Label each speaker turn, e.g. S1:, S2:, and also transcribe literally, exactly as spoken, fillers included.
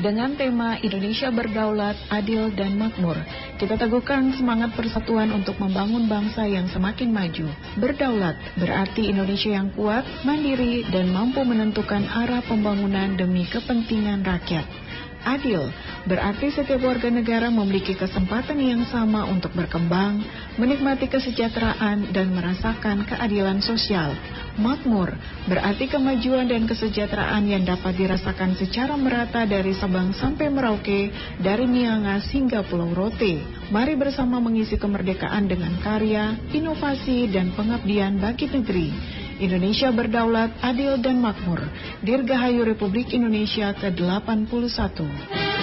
S1: dengan tema Indonesia Berdaulat, Adil, dan Makmur. Kita teguhkan semangat persatuan untuk membangun bangsa yang semakin maju. Berdaulat berarti Indonesia yang kuat, mandiri, dan mampu menentukan arah pembangunan demi kepentingan rakyat. Adil berarti setiap warga negara memiliki kesempatan yang sama untuk berkembang, menikmati kesejahteraan, dan merasakan keadilan sosial. Makmur berarti kemajuan dan kesejahteraan yang dapat dirasakan secara merata dari Sabang sampai Merauke, dari Miangas hingga Pulau Rote. Mari bersama mengisi kemerdekaan dengan karya, inovasi, dan pengabdian bagi negeri. Indonesia Berdaulat, Adil, dan Makmur. Dirgahayu Republik Indonesia ke delapan puluh satu.